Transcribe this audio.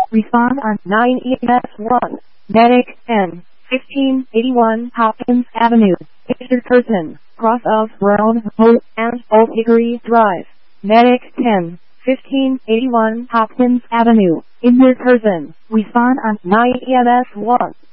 Respond on 9 EMS1. Medic N. 1581 Hopkins Avenue. Injured person. Cross of Brown Oak and Old Hickory Drive. Medic 10. 1581 Hopkins Avenue. Injured person. Respond on 9 EMS1.